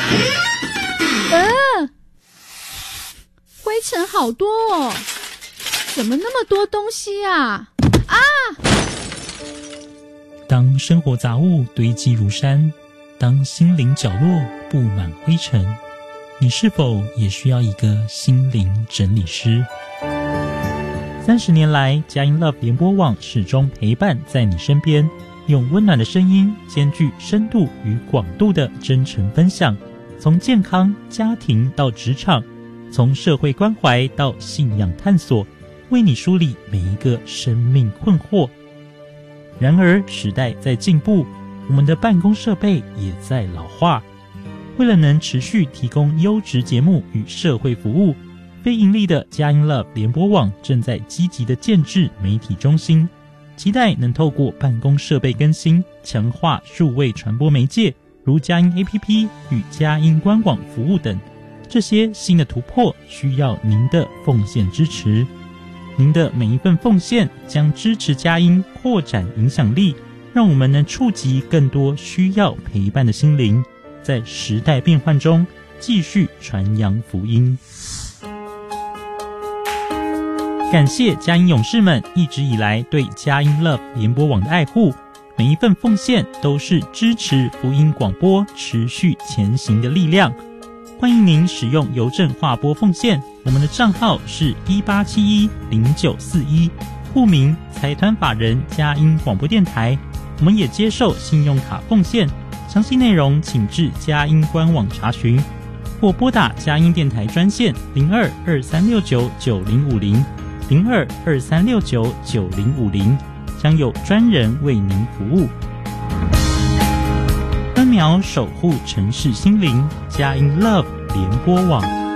灰尘好多哦，怎么那么多东西啊？ 当生活杂物堆积如山，当心灵角落布满灰尘，你是否也需要一个心灵整理师？30年来，佳音 Love 联播网始终陪伴在你身边，用温暖的声音，兼具深度与广度的真诚分享，从健康、家庭到职场，从社会关怀到信仰探索，为你梳理每一个生命困惑。然而，时代在进步，我们的办公设备也在老化。为了能持续提供优质节目与社会服务，非盈利的佳音 Love 联播网正在积极的建制媒体中心，期待能透过办公设备更新，强化数位传播媒介，如佳音 APP 与佳音官网服务等。这些新的突破需要您的奉献支持。您的每一份奉献将支持佳音扩展影响力，让我们能触及更多需要陪伴的心灵，在时代变换中继续传扬福音。感谢佳音勇士们一直以来对佳音 Love 联播网的爱护，每一份奉献都是支持福音广播持续前行的力量。欢迎您使用邮政划拨奉献，我们的账号是18710941，户名财团法人佳音广播电台。我们也接受信用卡奉献，详细内容请至佳音官网查询，或拨打佳音电台专线02-2369-9050，02-2369-9050，将有专人为您服务。分秒守护城市心灵，佳音 Love 联播网。